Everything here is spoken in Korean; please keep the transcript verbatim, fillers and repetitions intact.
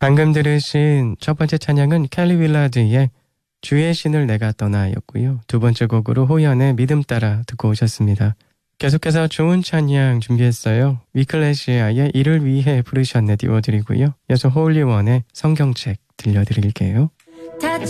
방금 들으신 첫 번째 찬양은 켈리 윌라드의 주의 신을 내가 떠나였고요. 두 번째 곡으로 호연의 믿음 따라 듣고 오셨습니다. 계속해서 좋은 찬양 준비했어요. 위클래시아의 이를 위해 부르셨네 띄워드리고요. 여기서 홀리원의 성경책 들려드릴게요.